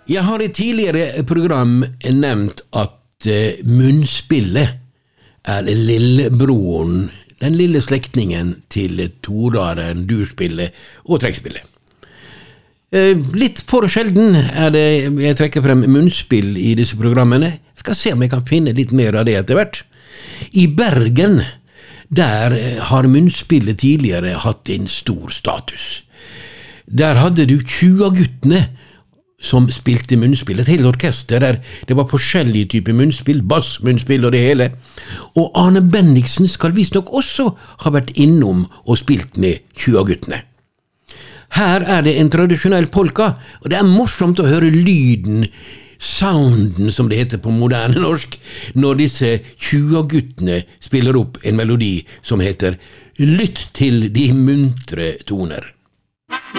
Jeg har I tidligere program nevnt at munnspillet lillebroren, den lille slektningen til toraren, durspillet og trekkspillet. Litt for sjelden det jeg trekker frem munnspill I disse programmene. Jeg skal se om jeg kan finne litt mer av det etter hvert. I Bergen, der har munnspillet tidligere hatt en stor status. Der hadde du 20-guttene som spilte munnspill, et helt orkester der det var forskjellige typer munnspill, bass, munnspill og det hele. Og Arne Bendiksen skal visst nok også ha vært innom og spilt med 20-guttene. Her det en tradisjonell polka, og det morsomt å høre lyden, sounden som det heter på moderne norsk, når disse 20-guttene spiller opp en melodi som heter «Lytt til de muntre toner».